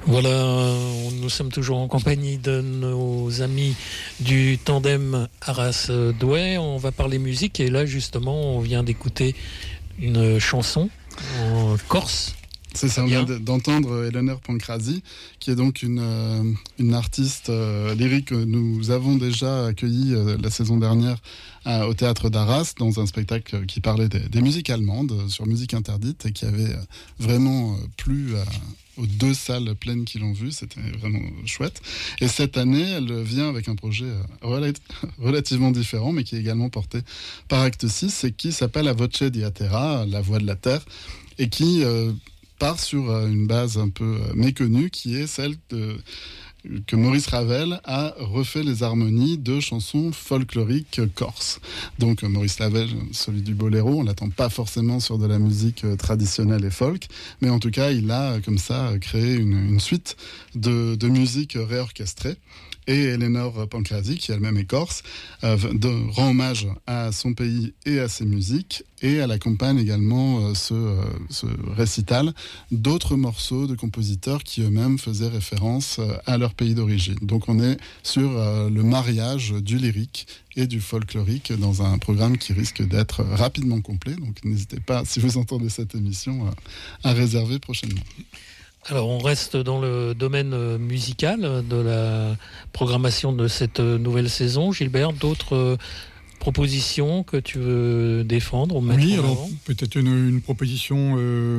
Voilà, nous sommes toujours en compagnie de nos amis du tandem Arras-Douai. On va parler musique et là justement on vient d'écouter une chanson en corse. C'est ça, on vient d'entendre Eleanor Pancrazi, qui est donc une artiste lyrique que nous avons déjà accueillie la saison dernière au théâtre d'Arras, dans un spectacle qui parlait des musiques allemandes, sur musique interdite, et qui avait vraiment plu aux 2 salles pleines qui l'ont vue. C'était vraiment chouette. Et cette année, elle vient avec un projet relativement différent, mais qui est également porté par Actes 6, et qui s'appelle A Voce di Terra, la voix de la terre, et qui part sur une base un peu méconnue, qui est celle que Maurice Ravel a refait les harmonies de chansons folkloriques corses. Donc Maurice Ravel, celui du boléro, on l'attend pas forcément sur de la musique traditionnelle et folk, mais en tout cas il a comme ça créé une suite de musique réorchestrée. Et Eleanor Pancrazi, qui elle-même est corse, rend hommage à son pays et à ses musiques, et elle accompagne également ce récital d'autres morceaux de compositeurs qui eux-mêmes faisaient référence à leur pays d'origine. Donc on est sur le mariage du lyrique et du folklorique dans un programme qui risque d'être rapidement complet. Donc n'hésitez pas, si vous entendez cette émission, à réserver prochainement. Alors on reste dans le domaine musical de la programmation de cette nouvelle saison. Gilbert, d'autres propositions que tu veux défendre ou mettre en avant ? Alors peut-être une proposition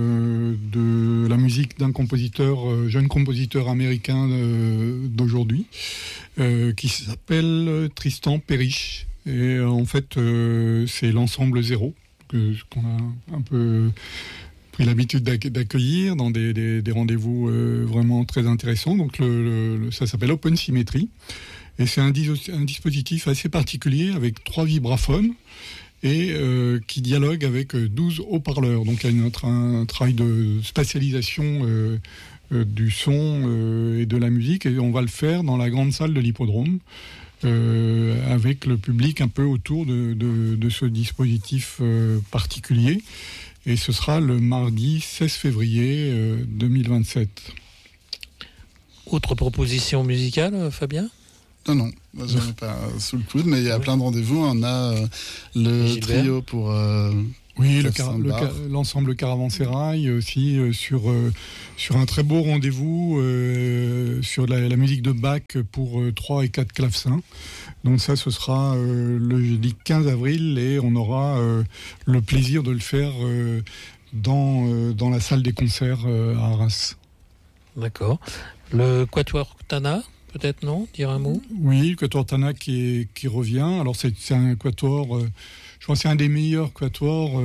de la musique d'un compositeur, jeune compositeur américain d'aujourd'hui, qui s'appelle Tristan Parrish. Et en fait, c'est l'ensemble Zéro qu'on a un peu pris l'habitude d'accueillir dans des rendez-vous vraiment très intéressants. Donc ça s'appelle Open Symmetry. Et c'est un dispositif assez particulier avec 3 vibraphones et qui dialogue avec 12 haut-parleurs. Donc il y a un travail de spatialisation du son et de la musique, et on va le faire dans la grande salle de l'hippodrome avec le public un peu autour de ce dispositif particulier. Et ce sera le mardi 16 février 2027. Autre proposition musicale, Fabien ? Non, je n'en ai pas sous le coude, mais il y a plein de rendez-vous. On a le Gilbert. trio pour... oui, l'ensemble Caravansérail aussi, sur un très beau rendez-vous sur la musique de Bach pour 3 et 4 clavecins. Donc ça, ce sera le jeudi 15 avril, et on aura le plaisir de le faire dans la salle des concerts à Arras. D'accord. Le Quatuor Tana, peut-être, non ? Dire un mot ? Oui, le Quatuor Tana qui revient. Alors c'est un quatuor, je pense que c'est un des meilleurs quatuors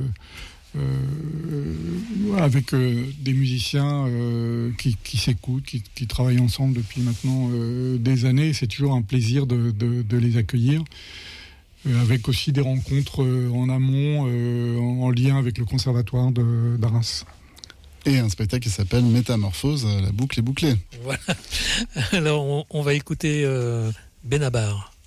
avec des musiciens qui s'écoutent, qui travaillent ensemble depuis maintenant des années. C'est toujours un plaisir de les accueillir, avec aussi des rencontres en amont, en lien avec le conservatoire d'Arras. Et un spectacle qui s'appelle Métamorphose, la boucle est bouclée. Voilà. Alors on va écouter Benabar.